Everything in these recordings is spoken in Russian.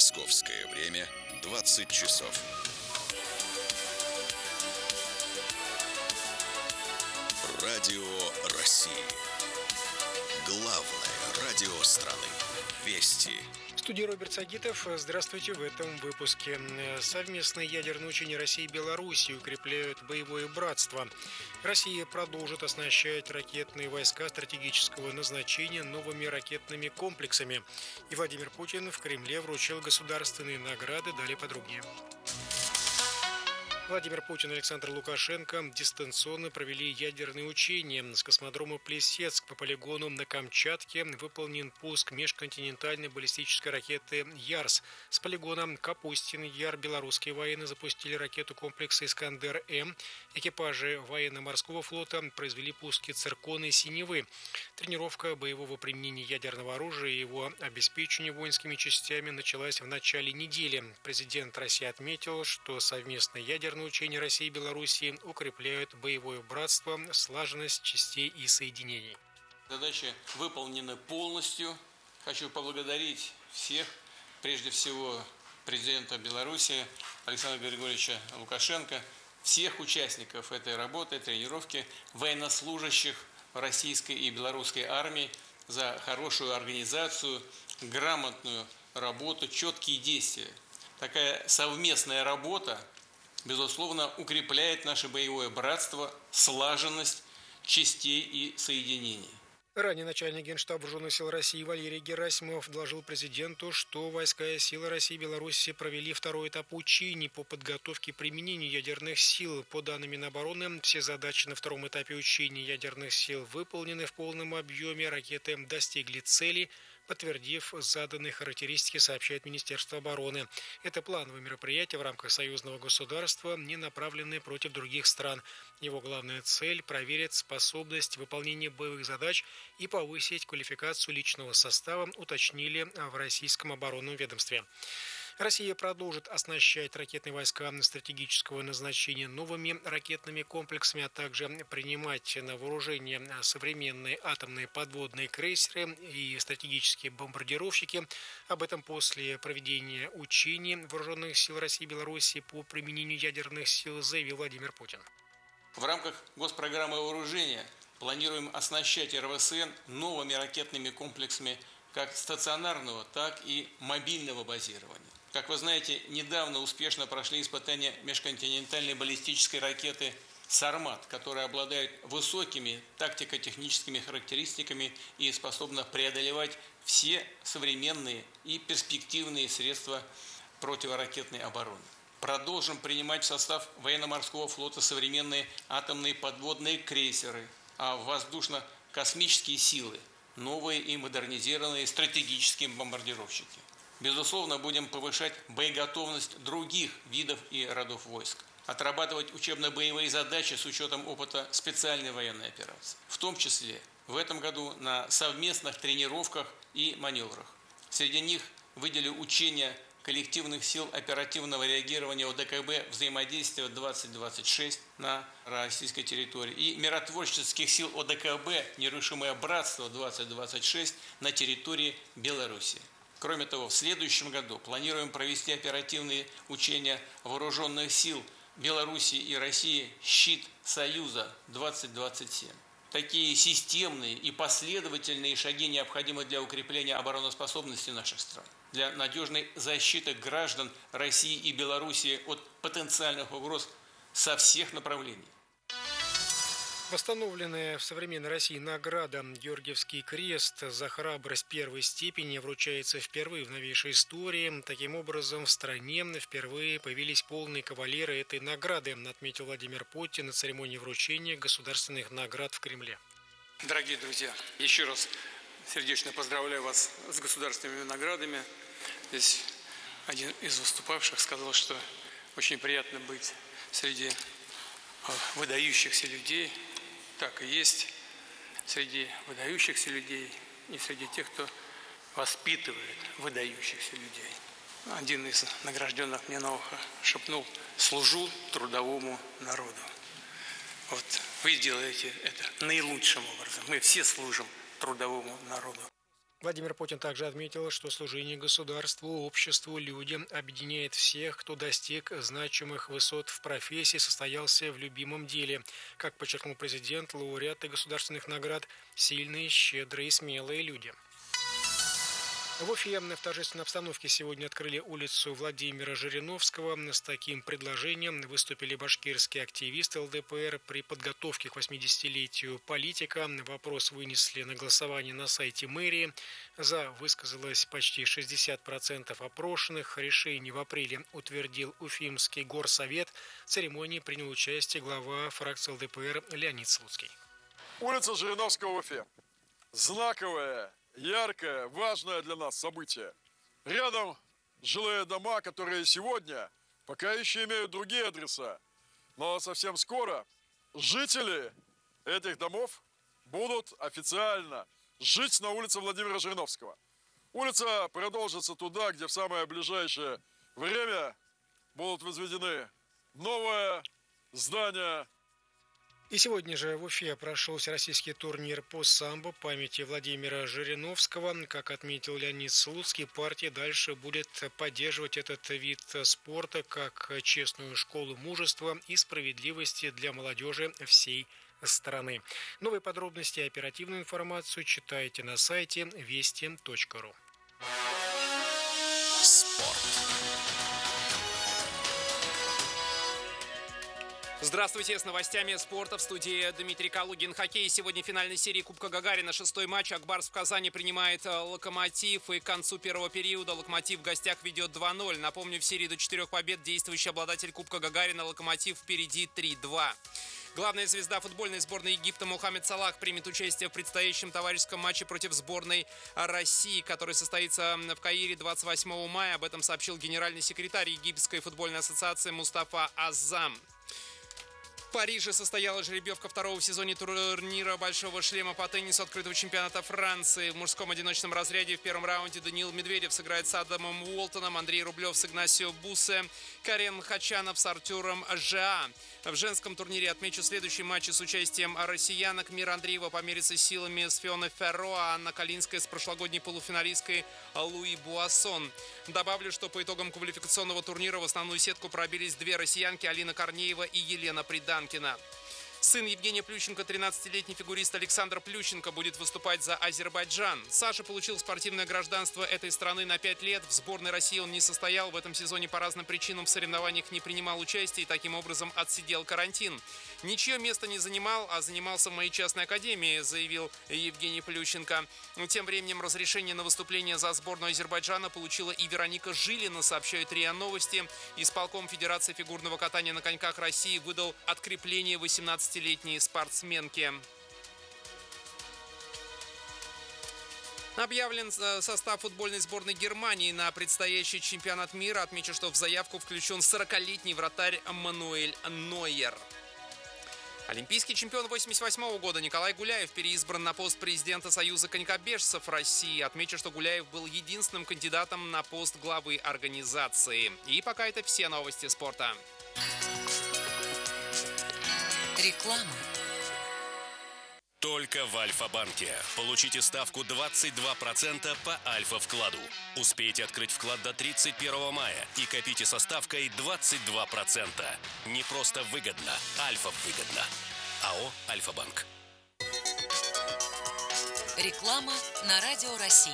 Московское время 20 часов. Радио России. Главное радио страны. Вести. В студии Роберт Сагитов. Здравствуйте. В этом выпуске. Совместные ядерные учения России и Беларуси укрепляют боевое братство. Россия продолжит оснащать ракетные войска стратегического назначения новыми ракетными комплексами. И Владимир Путин в Кремле вручил государственные награды. Далее подробнее. Владимир Путин и Александр Лукашенко дистанционно провели ядерные учения. С космодрома Плесецк по полигону на Камчатке выполнен пуск межконтинентальной баллистической ракеты «Ярс». С полигона Капустин-Яр белорусские военные запустили ракету комплекса «Искандер-М». Экипажи военно-морского флота произвели пуски «Циркона» и «Синевы». Тренировка боевого применения ядерного оружия и его обеспечения воинскими частями началась в начале недели. Президент России отметил, что совместные ядерные учения России и Беларуси укрепляют боевое братство, слаженность частей и соединений. Задачи выполнены полностью. Хочу поблагодарить всех, прежде всего президента Беларуси Александра Григорьевича Лукашенко, всех участников этой работы, тренировки, военнослужащих российской и белорусской армии за хорошую организацию, грамотную работу, четкие действия. Такая совместная работа, безусловно, укрепляет наше боевое братство, слаженность частей и соединений. Ранее начальник Генштаба Вооруженных сил России Валерий Герасимов доложил президенту, что войска и силы России и Беларуси провели второй этап учений по подготовке и применению ядерных сил. По данным Минобороны, все задачи на втором этапе учений ядерных сил выполнены в полном объеме, ракеты достигли цели, подтвердив заданные характеристики, сообщает Министерство обороны. Это плановое мероприятие в рамках союзного государства, не направленное против других стран. Его главная цель – проверить способность выполнения боевых задач и повысить квалификацию личного состава, уточнили в российском оборонном ведомстве. Россия продолжит оснащать ракетные войска стратегического назначения новыми ракетными комплексами, а также принимать на вооружение современные атомные подводные крейсеры и стратегические бомбардировщики. Об этом после проведения учений Вооруженных сил России и Беларуси по применению ядерных сил заявил Владимир Путин. В рамках госпрограммы вооружения планируем оснащать РВСН новыми ракетными комплексами как стационарного, так и мобильного базирования. Как вы знаете, недавно успешно прошли испытания межконтинентальной баллистической ракеты «Сармат», которая обладает высокими тактико-техническими характеристиками и способна преодолевать все современные и перспективные средства противоракетной обороны. Продолжим принимать в состав военно-морского флота современные атомные подводные крейсеры, а в воздушно-космические силы новые и модернизированные стратегические бомбардировщики. Безусловно, будем повышать боеготовность других видов и родов войск, отрабатывать учебно-боевые задачи с учетом опыта специальной военной операции, в том числе в этом году на совместных тренировках и маневрах. Среди них выделю учения коллективных сил оперативного реагирования ОДКБ «Взаимодействие 2026» на российской территории и миротворческих сил ОДКБ «Нерушимое братство 2026» на территории Беларуси. Кроме того, в следующем году планируем провести оперативные учения вооруженных сил Беларуси и России «Щит Союза 2027». Такие системные и последовательные шаги необходимы для укрепления обороноспособности наших стран, для надежной защиты граждан России и Беларуси от потенциальных угроз со всех направлений. Восстановленная в современной России награда «Георгиевский крест» за храбрость первой степени вручается впервые в новейшей истории. Таким образом, в стране впервые появились полные кавалеры этой награды, отметил Владимир Путин на церемонии вручения государственных наград в Кремле. Дорогие друзья, еще раз сердечно поздравляю вас с государственными наградами. Здесь один из выступавших сказал, что очень приятно быть среди выдающихся людей. Так и есть, среди выдающихся людей и среди тех, кто воспитывает выдающихся людей. Один из награжденных мне на ухо шепнул: «Служу трудовому народу». Вот вы делаете это наилучшим образом. Мы все служим трудовому народу. Владимир Путин также отметил, что служение государству, обществу, людям объединяет всех, кто достиг значимых высот в профессии, состоялся в любимом деле. Как подчеркнул президент, лауреаты государственных наград – сильные, щедрые и смелые люди. В Уфе в торжественной обстановке сегодня открыли улицу Владимира Жириновского. С таким предложением выступили башкирские активисты ЛДПР. При подготовке к 80-летию политика вопрос вынесли на голосование на сайте мэрии. За высказалось почти 60% опрошенных. Решение в апреле утвердил Уфимский горсовет. В церемонии принял участие глава фракции ЛДПР Леонид Слуцкий. Улица Жириновского в Уфе. Знаковая, яркое, важное для нас событие. Рядом жилые дома, которые сегодня пока еще имеют другие адреса. Но совсем скоро жители этих домов будут официально жить на улице Владимира Жириновского. Улица продолжится туда, где в самое ближайшее время будут возведены новое здание. И сегодня же в Уфе прошел всероссийский турнир по самбо памяти Владимира Жириновского. Как отметил Леонид Слуцкий, партия дальше будет поддерживать этот вид спорта как честную школу мужества и справедливости для молодежи всей страны. Новые подробности и оперативную информацию читайте на сайте вести.ру. Здравствуйте, с новостями спорта в студии Дмитрий Калугин. Хоккей. Сегодня в финальной серии Кубка Гагарина. 6-й матч. Акбарс в Казани принимает Локомотив. И к концу первого периода Локомотив в гостях ведет 2-0. Напомню, в серии до 4 побед действующий обладатель Кубка Гагарина Локомотив впереди 3-2. Главная звезда футбольной сборной Египта Мохаммед Салах примет участие в предстоящем товарищеском матче против сборной России, который состоится в Каире 28 мая. Об этом сообщил генеральный секретарь Египетской футбольной ассоциации Мустафа Азам. В Париже состоялась жеребьевка второго в сезоне турнира «Большого шлема» по теннису открытого чемпионата Франции. В мужском одиночном разряде в первом раунде Даниил Медведев сыграет с Адамом Уолтоном, Андрей Рублев с Игнасио Бусе, Карен Хачанов с Артуром Жаа. В женском турнире отмечу следующие матчи с участием россиянок. Мира Андреева померится силами с Фионой Ферро, а Анна Калинская с прошлогодней полуфиналисткой Луи Буассон. Добавлю, что по итогам квалификационного турнира в основную сетку пробились две россиянки: Алина Корнеева и Елена Приданкина. Сын Евгения Плющенко, 13-летний фигурист Александр Плющенко, будет выступать за Азербайджан. Саша получил спортивное гражданство этой страны на 5 лет. В сборной России он не состоял. В этом сезоне по разным причинам в соревнованиях не принимал участия и таким образом отсидел карантин. Ничье место не занимал, а занимался в моей частной академии, заявил Евгений Плющенко. Тем временем разрешение на выступление за сборную Азербайджана получила и Вероника Жилина, сообщают РИА Новости. Исполком Федерации фигурного катания на коньках России выдал открепление 18-летней спортсменки. Объявлен состав футбольной сборной Германии на предстоящий чемпионат мира. Отмечу, что в заявку включен 40-летний вратарь Мануэль Нойер. Олимпийский чемпион 1988 года Николай Гуляев переизбран на пост президента Союза конькобежцев России. Отмечу, что Гуляев был единственным кандидатом на пост главы организации. И пока это все новости спорта. Реклама. Только в Альфа-банке. Получите ставку 22% по Альфа-вкладу. Успейте открыть вклад до 31 мая и копите со ставкой 22%. Не просто выгодно, Альфа-выгодно. АО «Альфа-банк». Реклама на Радио России.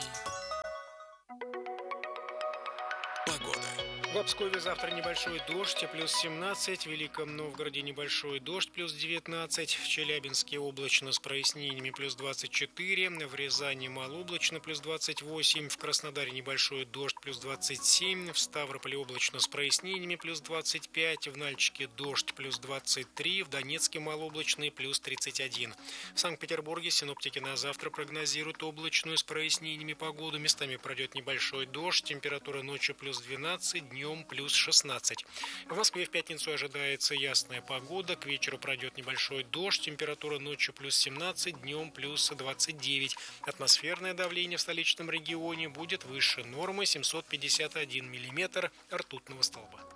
В Обскове завтра небольшой дождь, плюс 17. В Великом Новгороде небольшой дождь, плюс 19. В Челябинске облачно с прояснениями, плюс 24. В Рязани малооблачно, плюс 28. В Краснодаре небольшой дождь, плюс 27. В Ставрополе облачно с прояснениями, плюс 25. В Нальчике дождь, плюс 23. В Донецке малооблачный, плюс 31. В Санкт-Петербурге синоптики на завтра прогнозируют облачную с прояснениями погоду. Местами пройдет небольшой дождь. Температура ночью плюс 12, днем плюс 16. В Москве в пятницу ожидается ясная погода. К вечеру пройдет небольшой дождь. Температура ночью плюс 17, днем плюс 29. Атмосферное давление в столичном регионе будет выше нормы 751 миллиметр ртутного столба.